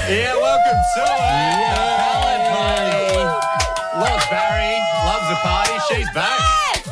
Yeah, welcome to it. Pallet Party. Loves Barry, loves the party. She's back.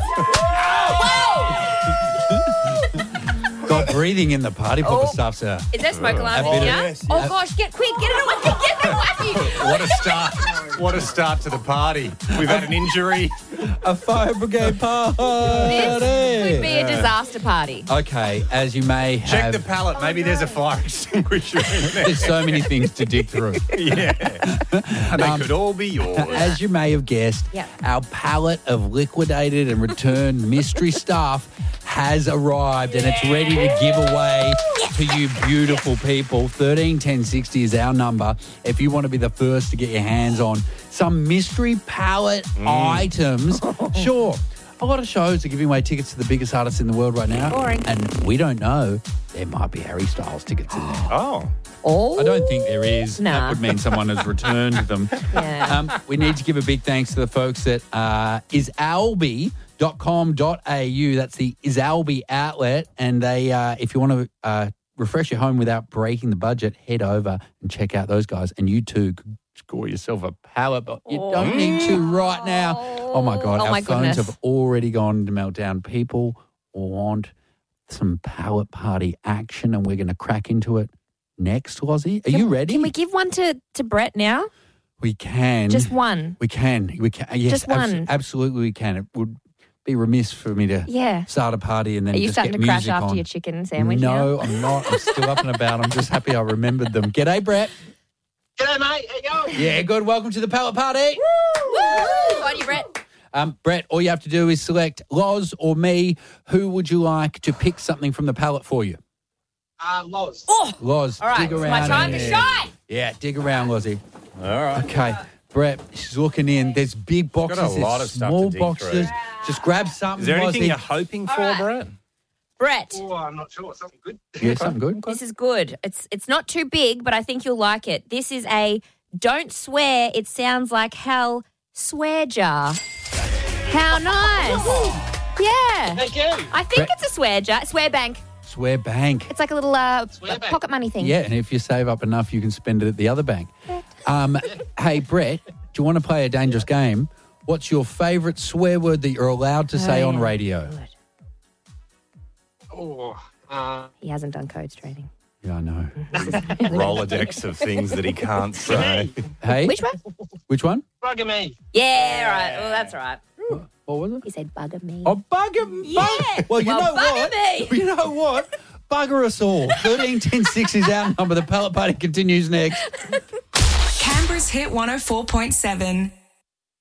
Got breathing in the party popper stuff, sir. Is there smoke alarm A bit here? of- Yes. Oh, gosh, get quick. Get it away. Get it away. What a start. What a start to the party. We've had an injury. A fire brigade party. This could be a disaster party. Okay, as you may Check have... the pallet. Maybe there's a fire extinguisher in there. There's so many things to dig through. Yeah. And they could all be yours. As you may have guessed, our pallet of liquidated and returned mystery stuff has arrived and it's ready to give away to you beautiful people. 131060 is our number if you want to be the first to get your hands on some mystery pallet items. Sure, a lot of shows are giving away tickets to the biggest artists in the world right now. Boring. And we don't know. There might be Harry Styles tickets in there. Oh. Oh. I don't think there is. Nah. That would mean someone has returned them. Yeah. We need to give a big thanks to the folks at isalbi.com.au. That's the Isalbi outlet. And they, if you want to refresh your home without breaking the budget, head over and check out those guys. And you too could score yourself a pallet, but you don't need to right now. Oh, my God. Our phones have already gone to meltdown. People want some pallet party action, and we're going to crack into it next, Lozzie. Are you ready? Can we give one to Brett now? We can. Just one. We can. Yes, Just one. Absolutely we can. It would be remiss for me to start a party and then Are you just starting get to crash music after on. your chicken sandwich No, now? I'm not. I'm still up and about. I'm just happy I remembered them. G'day, Brett. G'day, mate. How you going? Yeah, good. Welcome to the pallet party. Woo! On you, Brett. Brett, all you have to do is select Loz or me. Who would you like to pick something from the pallet for you? Loz. Oh, Loz, all right. dig It's around. my time to shine. Yeah, dig around, Lozzie. All right. Okay. Brett, she's looking in. There's big boxes. got a lot there's of stuff small to dig boxes. through. Just grab something. Is there anything Lozzie. you're hoping for, right. Brett? Brett, Oh, I'm not sure. Something good. Yeah, something good. this is good. It's not too big, but I think you'll like it. This is a don't swear, it sounds like hell swear jar. How nice. Yeah. Thank you. I think it's a swear jar, swear bank. Swear bank. It's like a little bank. pocket money thing. Yeah, and if you save up enough, you can spend it at the other bank. Hey, Brett, do you want to play a dangerous game? What's your favourite swear word that you're allowed to say on radio? Good. Oh, He hasn't done codes training. Yeah, I know. Rolodex of things that he can't say. Hey? Which one? Which one? bugger me. Yeah, right. Well, that's right. What was it? He said bugger me. Oh, bugger. Yeah. Well, you know bugger what? me. You know what? Bugger us all. 131060 is our number. The pallet party continues next. Canberra's Hit 104.7.